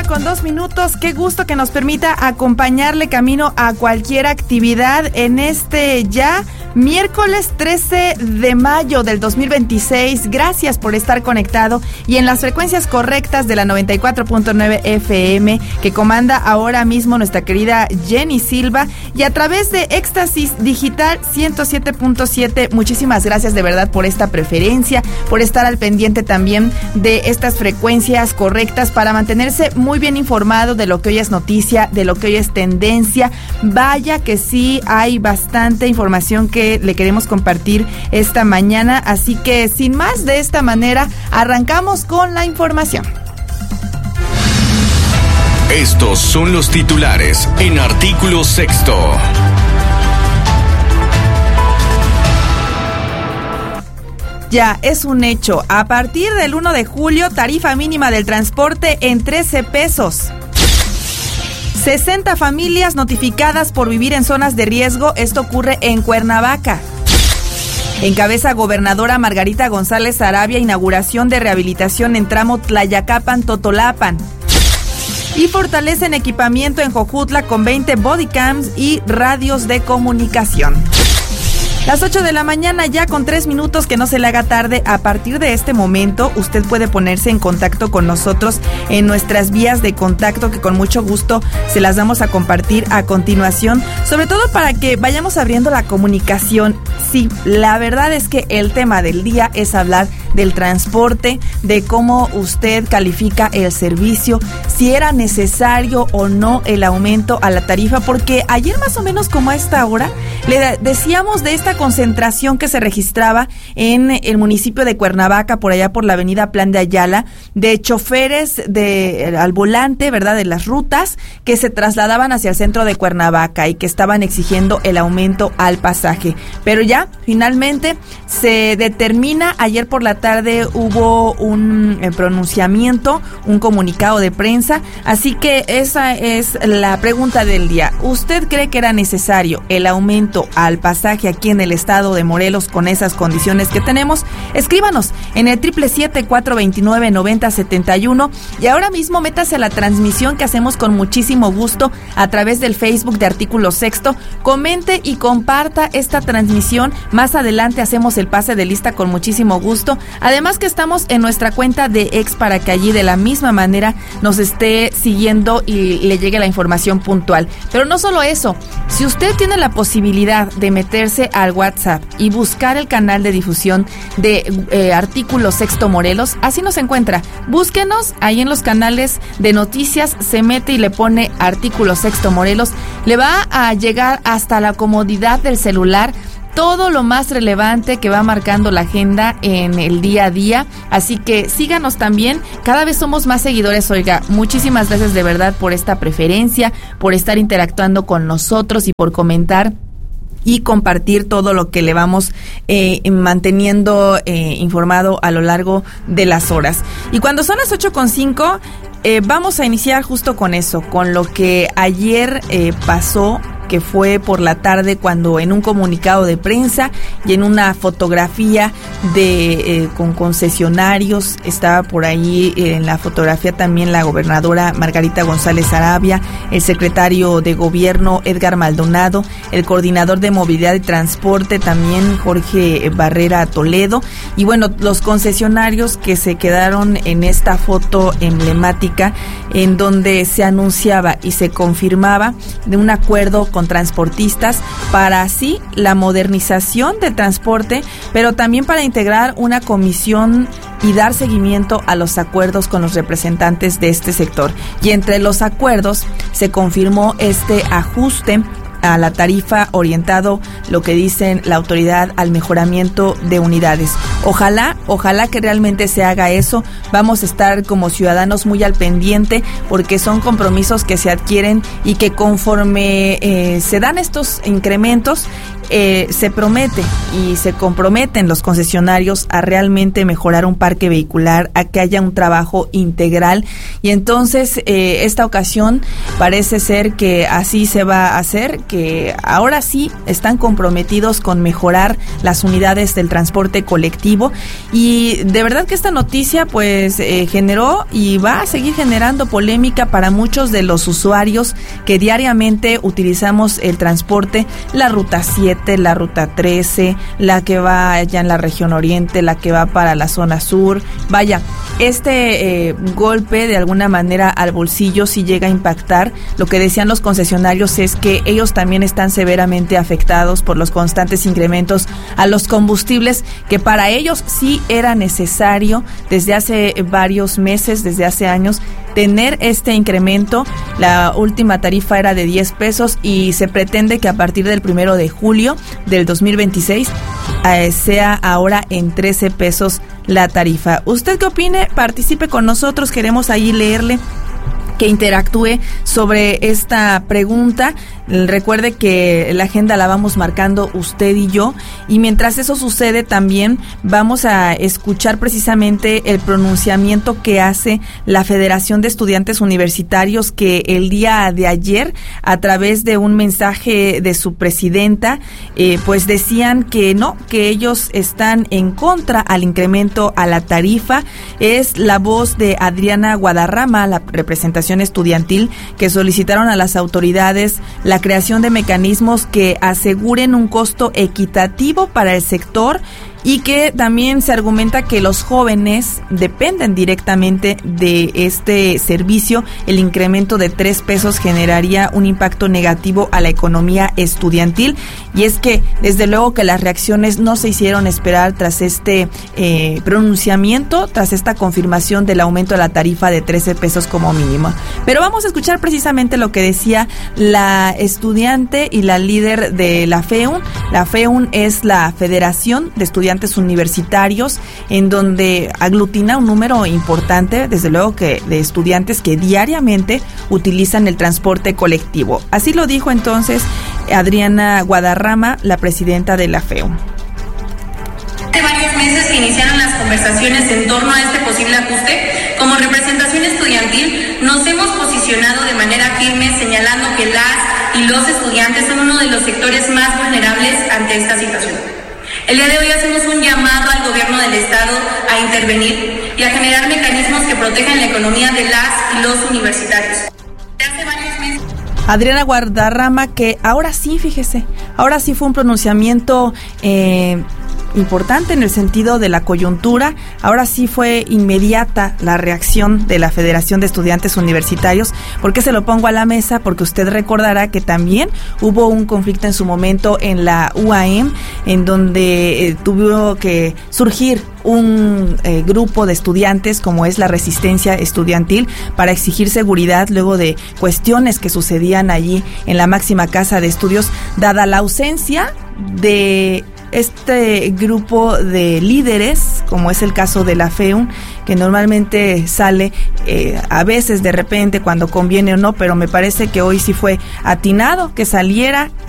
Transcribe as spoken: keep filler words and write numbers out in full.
con dos minutos. Qué gusto que nos permita acompañarle camino a cualquier actividad en este ya miércoles trece de mayo del dos mil veintiséis. Gracias por estar conectado y en las frecuencias correctas de la noventa y cuatro punto nueve F M que comanda ahora mismo nuestra querida Jenny Silva y a través de Éxtasis Digital ciento siete punto siete. Muchísimas gracias de verdad por esta preferencia, por estar al pendiente también de estas frecuencias correctas para mantenerse muy bien informado de lo que hoy es noticia, de lo que hoy es tendencia. Vaya que sí hay bastante información que le queremos compartir esta mañana, así que sin más, de esta manera arrancamos con la información. Estos son los titulares en Artículo Sexto. Ya es un hecho. A partir del uno de julio, tarifa mínima del transporte en trece pesos. sesenta familias notificadas por vivir en zonas de riesgo. Esto ocurre en Cuernavaca. Encabeza gobernadora Margarita González Arabia inauguración de rehabilitación en tramo Tlayacapan-Totolapan. Y fortalecen equipamiento en Jojutla con veinte bodycams y radios de comunicación. Las ocho de la mañana ya con tres minutos, que no se le haga tarde. A partir de este momento usted puede ponerse en contacto con nosotros en nuestras vías de contacto, que con mucho gusto se las vamos a compartir a continuación, sobre todo para que vayamos abriendo la comunicación. Sí, la verdad es que el tema del día es hablar del transporte, de cómo usted califica el servicio, si era necesario o no el aumento a la tarifa, porque ayer más o menos como a esta hora le decíamos de esta concentración que se registraba en el municipio de Cuernavaca, por allá por la avenida Plan de Ayala, de choferes de al volante, ¿verdad?, de las rutas que se trasladaban hacia el centro de Cuernavaca y que estaban exigiendo el aumento al pasaje. Pero ya, finalmente, se determina, ayer por la tarde hubo un eh, pronunciamiento, un comunicado de prensa, así que esa es la pregunta del día. ¿Usted cree que era necesario el aumento al pasaje aquí en el estado de Morelos con esas condiciones que tenemos? Escríbanos en el siete siete siete, cuatro dos nueve, nueve cero siete uno y ahora mismo métase a la transmisión que hacemos con muchísimo gusto a través del Facebook de Artículo Sexto. Comente y comparta esta transmisión. Más adelante hacemos el pase de lista con muchísimo gusto. Además que estamos en nuestra cuenta de X para que allí de la misma manera nos esté siguiendo y le llegue la información puntual. Pero no solo eso, si usted tiene la posibilidad de meterse al WhatsApp y buscar el canal de difusión de eh, Artículo Sexto Morelos, así nos encuentra. Búsquenos ahí en los canales de noticias, se mete y le pone Artículo Sexto Morelos. Le va a llegar hasta la comodidad del celular todo lo más relevante que va marcando la agenda en el día a día, así que síganos también, cada vez somos más seguidores. Oiga, muchísimas gracias de verdad por esta preferencia, por estar interactuando con nosotros y por comentar y compartir todo lo que le vamos eh, manteniendo eh, informado a lo largo de las horas. Y cuando son las ocho con cinco, eh, vamos a iniciar justo con eso, con lo que ayer eh, pasó, que fue por la tarde, cuando en un comunicado de prensa y en una fotografía de eh, con concesionarios, estaba por ahí eh, en la fotografía también la gobernadora Margarita González Arabia, el secretario de gobierno Edgar Maldonado, el coordinador de movilidad y transporte también Jorge Barrera Toledo, y bueno, los concesionarios que se quedaron en esta foto emblemática en donde se anunciaba y se confirmaba de un acuerdo con transportistas para así la modernización del transporte, pero también para integrar una comisión y dar seguimiento a los acuerdos con los representantes de este sector. Y entre los acuerdos se confirmó este ajuste a la tarifa orientado, lo que dicen la autoridad, al mejoramiento de unidades. Ojalá, ojalá que realmente se haga eso. Vamos a estar como ciudadanos muy al pendiente, porque son compromisos que se adquieren y que conforme eh, se dan estos incrementos, eh, se promete y se comprometen los concesionarios a realmente mejorar un parque vehicular, a que haya un trabajo integral, y entonces eh, esta ocasión parece ser que así se va a hacer, que ahora sí están comprometidos con mejorar las unidades del transporte colectivo colectivo. Y de verdad que esta noticia pues eh, generó y va a seguir generando polémica para muchos de los usuarios que diariamente utilizamos el transporte, la ruta siete, la ruta trece, la que va allá en la región oriente, la que va para la zona sur. Vaya, este eh, golpe de alguna manera al bolsillo sí llega a impactar. Lo que decían los concesionarios es que ellos también están severamente afectados por los constantes incrementos a los combustibles, que para ellos sí era necesario desde hace varios meses, desde hace años, tener este incremento. La última tarifa era de diez pesos y se pretende que a partir del primero de julio del dos mil veintiséis eh, sea ahora en trece pesos la tarifa. ¿Usted qué opine? Participe con nosotros, queremos ahí leerle, que interactúe sobre esta pregunta. Recuerde que la agenda la vamos marcando usted y yo, y mientras eso sucede también vamos a escuchar precisamente el pronunciamiento que hace la Federación de Estudiantes Universitarios, que el día de ayer, a través de un mensaje de su presidenta, eh, pues decían que no, que ellos están en contra al incremento a la tarifa. Es la voz de Adriana Guadarrama, la representación estudiantil, que solicitaron a las autoridades la creación de mecanismos que aseguren un costo equitativo para el sector, y que también se argumenta que los jóvenes dependen directamente de este servicio. El incremento de tres pesos generaría un impacto negativo a la economía estudiantil, y es que desde luego que las reacciones no se hicieron esperar tras este eh, pronunciamiento, tras esta confirmación del aumento de la tarifa de trece pesos como mínimo. Pero vamos a escuchar precisamente lo que decía la estudiante y la líder de la FEUN. La FEUN es la Federación de Estudiantes Universitarios, en donde aglutina un número importante, desde luego que de estudiantes que diariamente utilizan el transporte colectivo. Así lo dijo entonces Adriana Guadarrama, la presidenta de la FEUN. Hace varios meses que iniciaron las conversaciones en torno a este posible ajuste, como representación estudiantil nos hemos posicionado de manera firme, señalando que las y los estudiantes son uno de los sectores más vulnerables ante esta situación. El día de hoy hacemos un llamado al gobierno del estado a intervenir y a generar mecanismos que protejan la economía de las y los universitarios. Hace varios meses... Adriana Guadarrama, que ahora sí, fíjese, ahora sí fue un pronunciamiento eh, importante en el sentido de la coyuntura. Ahora sí fue inmediata la reacción de la Federación de Estudiantes Universitarios. ¿Por qué se lo pongo a la mesa? Porque usted recordará que también hubo un conflicto en su momento en la U A M, en donde eh, tuvo que surgir un eh, grupo de estudiantes, como es la Resistencia Estudiantil, para exigir seguridad luego de cuestiones que sucedían allí en la máxima casa de estudios, dada la ausencia de este grupo de líderes, como es el caso de la FEUN, que normalmente sale eh, a veces de repente cuando conviene o no, pero me parece que hoy sí fue atinado que saliera